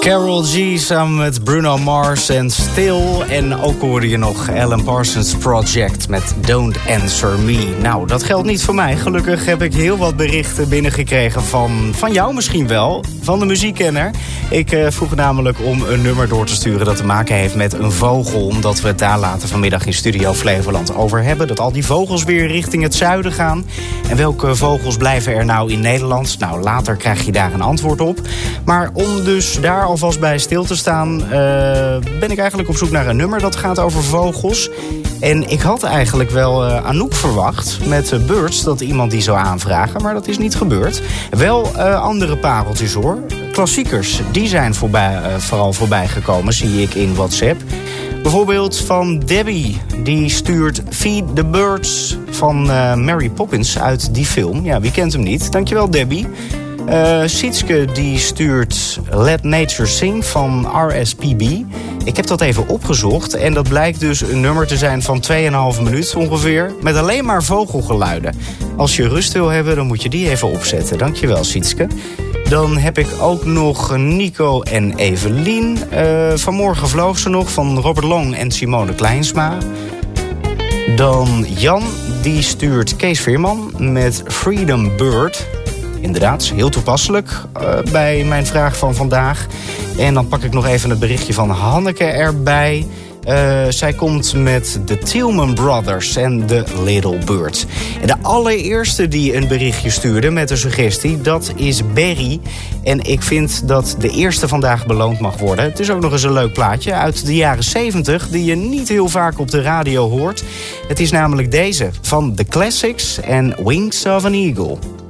Karol G samen met Bruno Mars en Still. En ook hoorde je nog Alan Parsons Project met Don't Answer Me. Nou, dat geldt niet voor mij. Gelukkig heb ik heel wat berichten binnengekregen van jou misschien wel. Van de muziekkenner. Ik vroeg namelijk om een nummer door te sturen dat te maken heeft met een vogel. Omdat we het daar later vanmiddag in Studio Flevoland over hebben. Dat al die vogels weer richting het zuiden gaan. En welke vogels blijven er nou in Nederland? Nou, later krijg je daar een antwoord op. Maar om dus daar alvast bij stil te staan, ben ik eigenlijk op zoek naar een nummer dat gaat over vogels. En ik had eigenlijk wel Anouk verwacht met Birds, dat iemand die zou aanvragen, maar dat is niet gebeurd. Wel andere pareltjes hoor. Klassiekers, die zijn vooral voorbij gekomen, zie ik in WhatsApp. Bijvoorbeeld van Debbie, die stuurt Feed the Birds van Mary Poppins uit die film. Ja, wie kent hem niet? Dankjewel Debbie. Sietske die stuurt Let Nature Sing van RSPB. Ik heb dat even opgezocht en dat blijkt dus een nummer te zijn van 2,5 minuut ongeveer. Met alleen maar vogelgeluiden. Als je rust wil hebben, dan moet je die even opzetten. Dankjewel Sietske. Dan heb ik ook nog Nico en Evelien. Vanmorgen vloog ze nog van Robert Long en Simone Kleinsma. Dan Jan, die stuurt Kees Veerman met Freedom Bird. Inderdaad, heel toepasselijk bij mijn vraag van vandaag. En dan pak ik nog even het berichtje van Hanneke erbij. Zij komt met de Tillman Brothers en The Little Bird. En de allereerste die een berichtje stuurde met een suggestie, dat is Berry. En ik vind dat de eerste vandaag beloond mag worden. Het is ook nog eens een leuk plaatje uit de jaren 70... die je niet heel vaak op de radio hoort. Het is namelijk deze van The Classics en Wings of an Eagle.